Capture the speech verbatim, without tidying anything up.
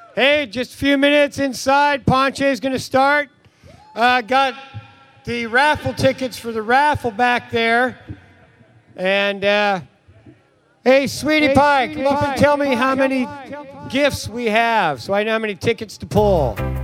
Hey, just a few minutes inside. Ponche's going to start. Uh, got the raffle tickets for the raffle back there. And, uh, hey, Sweetie hey, Pie, Sweetie come up Pie, and tell me how many gifts we have so I know how many tickets to pull.